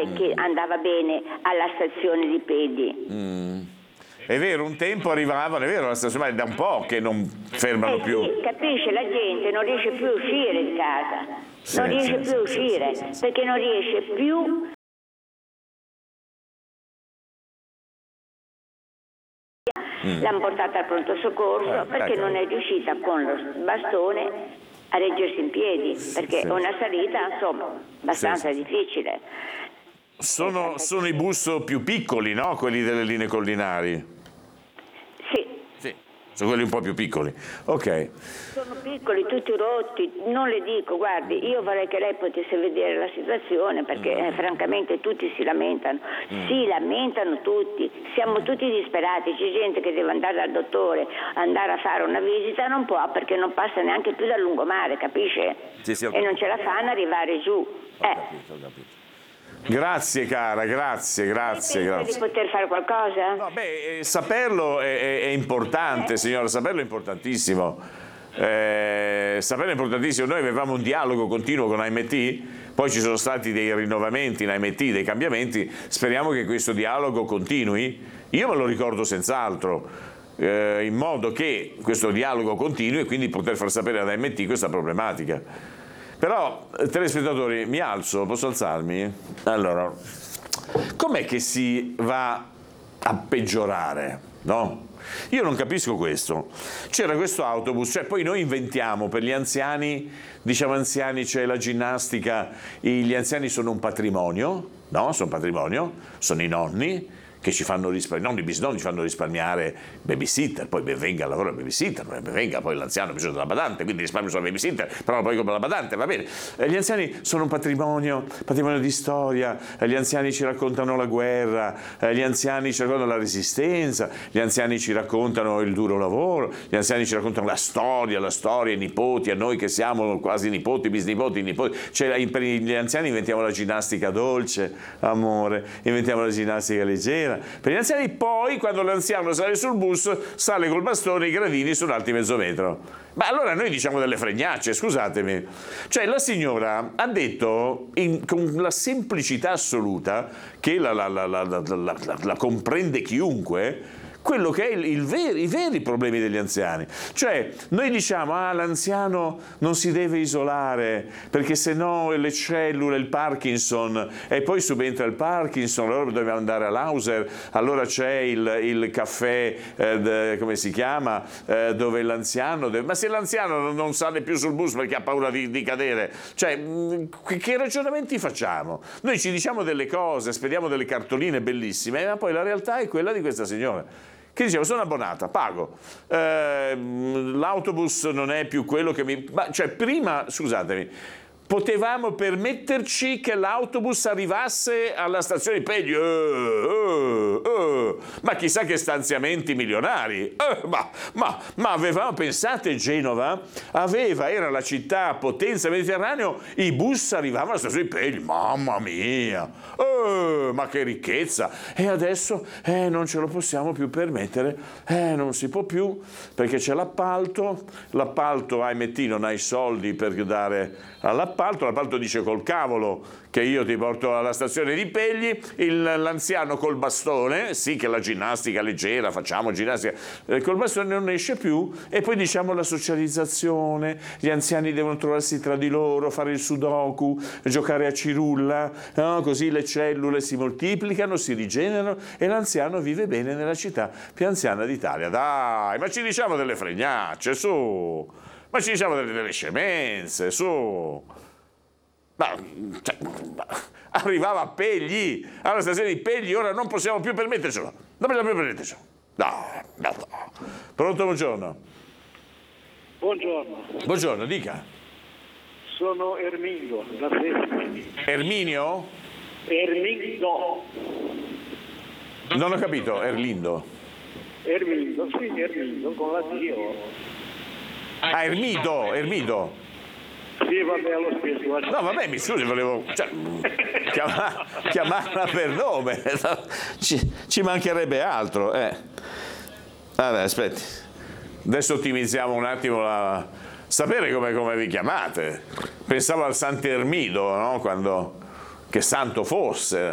pare che andava bene alla stazione di Pedi. È vero, un tempo arrivavano, è vero, la stazione, ma è da un po' che non fermano più. Sì, capisce, la gente non riesce più a uscire di casa, non riesce più a uscire, perché non riesce più l'hanno portata al pronto soccorso perché non è riuscita con lo bastone a reggersi in piedi, perché è una salita, insomma, abbastanza difficile. Sono i bus più piccoli, no? Quelli delle linee collinari. Sì. Sono quelli un po' più piccoli. Ok. Sono piccoli, tutti rotti, non le dico, guardi, io vorrei che lei potesse vedere la situazione perché francamente tutti si lamentano tutti, siamo tutti disperati, c'è gente che deve andare dal dottore, andare a fare una visita, non può perché non passa neanche più dal lungomare, capisce? Sì, e non ce la fanno arrivare giù. Ho capito. Grazie cara, grazie. Di poter fare qualcosa? No, saperlo è importante, signora, saperlo è importantissimo. Saperlo è importantissimo. Noi avevamo un dialogo continuo con AMT, poi ci sono stati dei rinnovamenti in AMT, dei cambiamenti, speriamo che questo dialogo continui. Io me lo ricordo senz'altro, in modo che questo dialogo continui e quindi poter far sapere ad AMT questa problematica. Però, telespettatori, mi alzo, posso alzarmi? Allora, com'è che si va a peggiorare, no? Io non capisco questo. C'era questo autobus, cioè poi noi inventiamo per gli anziani, diciamo anziani c'è la ginnastica, gli anziani sono un patrimonio, no? Sono patrimonio, sono i nonni che ci fanno risparmiare, non i bisnonni ci fanno risparmiare babysitter, poi ben venga il lavoro del babysitter, ben venga poi l'anziano ha bisogno della badante, quindi risparmio sulla babysitter, però poi come la badante, va bene. Gli anziani sono un patrimonio di storia, gli anziani ci raccontano la guerra, gli anziani ci raccontano la resistenza, gli anziani ci raccontano il duro lavoro, gli anziani ci raccontano la storia, i nipoti, a noi che siamo quasi nipoti, bisnipoti, cioè per gli anziani inventiamo la ginnastica dolce, amore, inventiamo la ginnastica leggera. Per gli anziani poi, quando l'anziano sale sul bus, sale col bastone i gradini su un alti mezzo metro. Ma allora noi diciamo delle fregnacce, scusatemi. Cioè la signora ha detto con la semplicità assoluta, che la comprende chiunque, quello che è i veri problemi degli anziani. Cioè, noi diciamo, l'anziano non si deve isolare, perché se no le cellule, il Parkinson, e poi subentra il Parkinson, allora dobbiamo andare all'Hauser, allora c'è il caffè, come si chiama, dove l'anziano ma se l'anziano non sale più sul bus perché ha paura di cadere, cioè, che ragionamenti facciamo? Noi ci diciamo delle cose, spediamo delle cartoline bellissime, ma poi la realtà è quella di questa signora. Che dicevo, sono abbonata, pago, l'autobus non è più quello che cioè prima, scusatemi, potevamo permetterci che l'autobus arrivasse alla stazione di Pegli, ma chissà che stanziamenti milionari, ma avevamo, pensate, Genova era la città potenza mediterraneo, i bus arrivavano alla stazione di Pegli, mamma mia, ma che ricchezza, e adesso non ce lo possiamo più permettere, non si può più, perché c'è l'appalto AMT non ha i soldi per dare l'appalto dice col cavolo che io ti porto alla stazione di Pegli, l'anziano col bastone, sì che la ginnastica leggera, facciamo ginnastica, col bastone non esce più, e poi diciamo la socializzazione, gli anziani devono trovarsi tra di loro, fare il sudoku, giocare a cirulla, no? Così le cellule si moltiplicano, si rigenerano e l'anziano vive bene nella città più anziana d'Italia. Dai, ma ci diciamo delle fregnacce, su! Ma ci diciamo delle scemenze, su! Arrivava a Pegli, alla stazione di Pegli, ora non possiamo più permettercelo. No. Pronto, buongiorno. Buongiorno, dica. Sono Erminio, da Sestri. Erminio? Ermindo. Non ho capito, Erlindo. Ermindo, sì, Ermindo, con la Dio. Ermido. Sì, vabbè, lo stesso. No, vabbè, mi scusi, volevo chiamarla per nome. Ci mancherebbe altro. Allora, aspetti. Adesso ottimizziamo un attimo sapere come vi chiamate. Pensavo al Sant'Ermido, no? Che santo fosse.